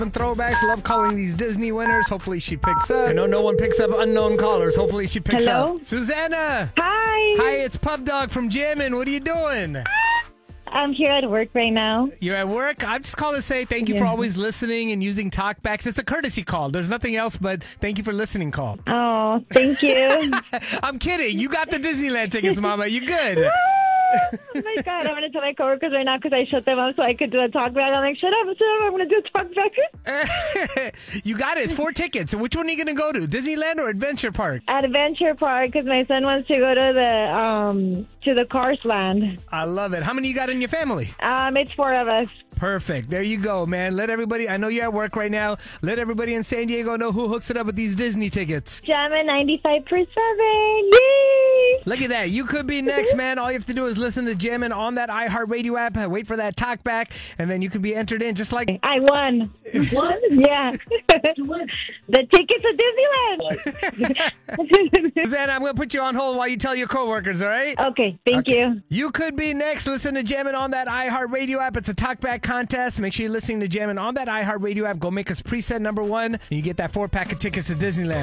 Throwbacks. Love calling these Disney winners. Hopefully she picks up. I know no one picks up unknown callers. Hopefully she picks up. Susanna. Hi. Hi, it's Pub Dog from Jammin'. What are you doing? I'm here at work right now. You're at work? I'm just calling to say thank you for always listening and using talkbacks. It's a courtesy call. There's nothing else but thank you for listening call. Oh, thank you. I'm kidding. You got the Disneyland tickets, Mama. You good? Oh my God, I'm going to tell my coworkers right now because I shut them up so I could do a talk back. I'm like, shut up, I'm going to do a talk back. You got it. It's 4 tickets. So which one are you going to go to? Disneyland or Adventure Park? Adventure Park because my son wants to go to the Cars Land. I love it. How many you got in your family? It's 4 of us. Perfect. There you go, man. Let everybody, I know you're at work right now. Let everybody in San Diego know who hooks it up with these Disney tickets. Jammin' 95.7. Yay! Look at that. You could be next, man. All you have to do is listen to Jammin' on that iHeartRadio app. Wait for that talk back, and then you can be entered in just like... I won. Won? Yeah. The tickets to Disneyland. Susanna, I'm going to put you on hold while you tell your coworkers, all right? Okay, thank you. You could be next. Listen to Jammin' on that iHeartRadio app. It's a talkback contest. Make sure you're listening to Jammin' on that iHeartRadio app. Go make us preset number 1, and you get that 4-pack of tickets to Disneyland.